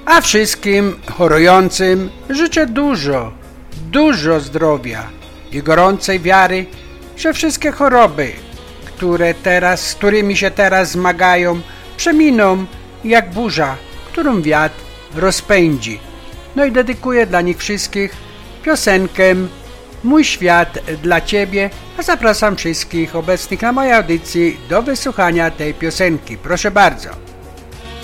A wszystkim chorującym życzę dużo zdrowia i gorącej wiary, że wszystkie choroby, z którymi się teraz zmagają, przeminą jak burza, którą wiatr rozpędzi. No i dedykuję dla nich wszystkich piosenkę Mój świat dla Ciebie, a zapraszam wszystkich obecnych na mojej audycji do wysłuchania tej piosenki. Proszę bardzo.